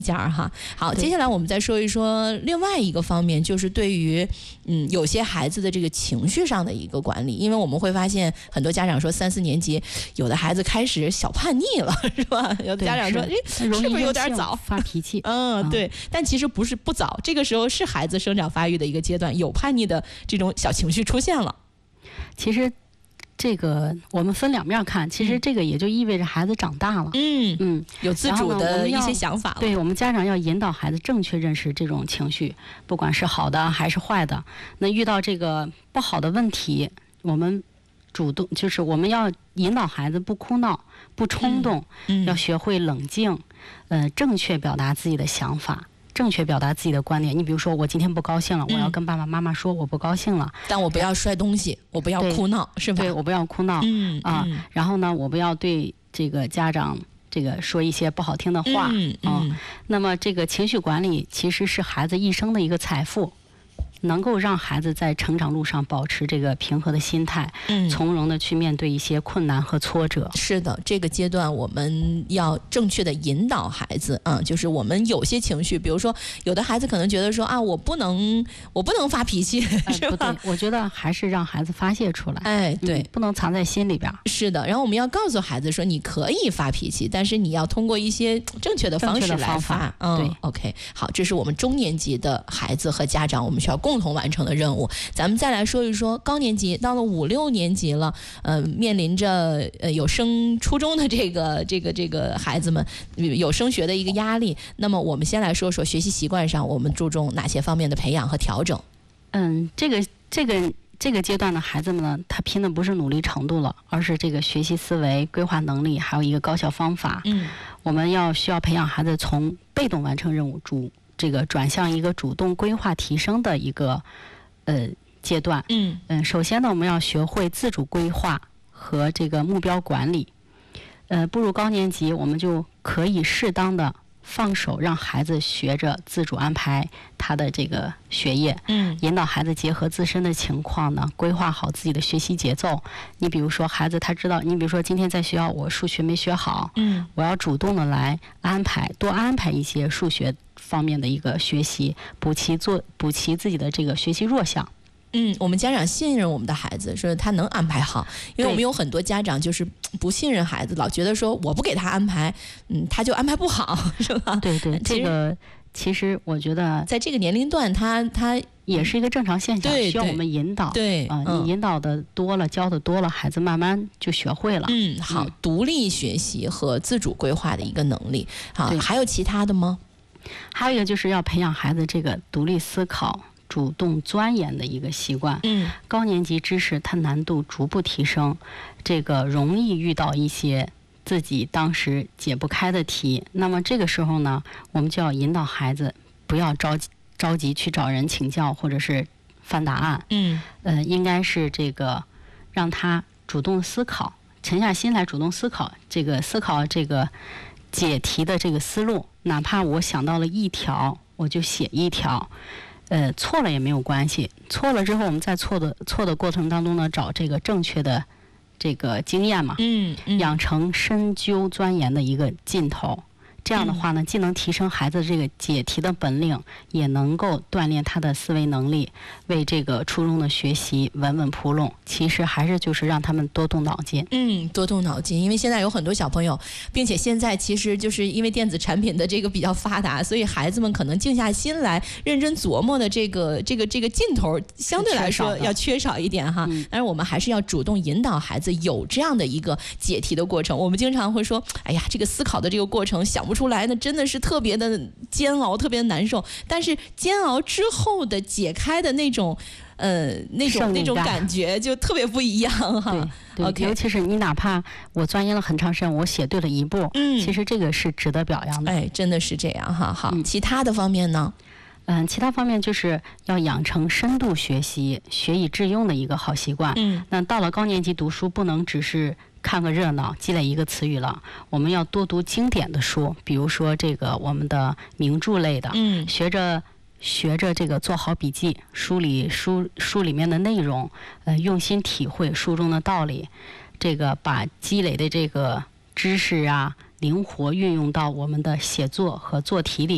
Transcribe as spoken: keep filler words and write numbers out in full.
件儿哈。好，接下来我们再说一说另外一个方面，就是对于嗯有些孩子的这个情绪上的一个管理，因为我们会发现很多家长说三四年级有的孩子开始小叛逆了，是吧？有的家长说，哎，是不是有点早发脾气？ 嗯，对。但其实不是不早，这个时候是孩子生长发育的一个阶段，有叛逆的这种小情绪出现了。 其实。这个我们分两面看，其实这个也就意味着孩子长大了， 嗯嗯，有自主的一些想法了。 对，我们家长要引导孩子正确认识这种情绪，不管是好的还是坏的。那遇到这个不好的问题，我们主动就是我们要引导孩子不哭闹、不冲动， 嗯嗯、 要学会冷静，呃，正确表达自己的想法。正确表达自己的观点，你比如说，我今天不高兴了，嗯、我要跟爸爸妈妈说我不高兴了， 但我不要摔东西，我不要哭闹，是吧？ 对，我不要哭闹， 嗯啊、 嗯， 然后呢，我不要对这个家长这个说一些不好听的话， 嗯嗯、 啊。那么，这个情绪管理其实是孩子一生的一个财富。能够让孩子在成长路上保持这个平和的心态， 嗯， 从容的去面对一些困难和挫折。 是的，这个阶段我们要正确的引导孩子啊、嗯，就是我们有些情绪，比如说有的孩子可能觉得说啊，我不能，我不能发脾气， 呃、 是吧？ 不对，我觉得还是让孩子发泄出来。 哎，对、 嗯，不能藏在心里边。 是的，然后我们要告诉孩子说，你可以发脾气，但是你要通过一些正确的方式来发。嗯， 对 ，OK， 好，这是我们中年级的孩子和家长我们需要共同完成的任务。咱们再来说一说高年级，到了五六年级了，呃，面临着呃有升初中的这个这个这个孩子们有升学的一个压力。那么我们先来说说学习习惯上，我们注重哪些方面的培养和调整？ 嗯，这个这个这个阶段的孩子们呢，他拼的不是努力程度了，而是这个学习思维、规划能力，还有一个高效方法。 嗯， 我们要需要培养孩子从被动完成任务主这个转向一个主动规划提升的一个。呃，阶段， 嗯嗯，首先呢，我们要学会自主规划和这个目标管理。呃，步入高年级，我们就可以适当的放手，让孩子学着自主安排他的这个学业， 嗯， 引导孩子结合自身的情况呢，规划好自己的学习节奏。你比如说，孩子他知道，你比如说今天在学校我数学没学好， 嗯， 我要主动的来安排，多安排一些数学方面的一个学习，补齐做补齐自己的这个学习弱项。 嗯，我们家长信任我们的孩子，说他能安排好，因为我们有很多家长就是不信任孩子，老觉得说我不给他安排，嗯，他就安排不好，是吧？ 对对，这个其实我觉得在这个年龄段，他他也是一个正常现象，需要我们引导。 对啊、呃，你引导的多了，教的多了，孩子慢慢就学会了。 嗯，好，嗯、独立学习和自主规划的一个能力。好，还有其他的吗？ 还有一个就是要培养孩子这个独立思考、主动钻研的一个习惯。 嗯， 高年级知识它难度逐步提升，这个容易遇到一些自己当时解不开的题。那么这个时候呢，我们就要引导孩子不要着急着急去找人请教或者是翻答案。 嗯， 呃，应该是这个让他主动思考，沉下心来主动思考，这个思考这个解题的这个思路。哪怕我想到了一条，我就写一条。呃，错了也没有关系，错了之后我们在错的错的过程当中呢，找这个正确的这个经验嘛， 嗯，嗯养成深究钻研的一个劲头。这样的话呢，既能提升孩子这个解题的本领，也能够锻炼他的思维能力，为这个初中的学习稳稳铺路。其实还是就是让他们多动脑筋。 嗯，多动脑筋，因为现在有很多小朋友，并且现在其实就是因为电子产品的这个比较发达，所以孩子们可能静下心来认真琢磨的这个这个这个劲头，相对来说要缺少一点哈。 嗯、 但是我们还是要主动引导孩子有这样的一个解题的过程。我们经常会说，哎呀，这个思考的这个过程想不出来，那真的是特别的煎熬，特别的难受。但是煎熬之后的解开的那种，呃，那种那种感觉就特别不一样哈。 对，对 okay 尤其是你哪怕我钻研了很长时间，我写对了一步， 嗯， 其实这个是值得表扬的。 哎，真的是这样哈。好，嗯、其他的方面呢？ 嗯，其他方面就是要养成深度学习、学以致用的一个好习惯。 嗯， 那到了高年级读书，不能只是看个热闹，积累一个词语了。我们要多读经典的书，比如说这个我们的名著类的， 嗯， 学着学着这个做好笔记，梳理书书里面的内容，呃，用心体会书中的道理，这个把积累的这个知识啊，灵活运用到我们的写作和做题里。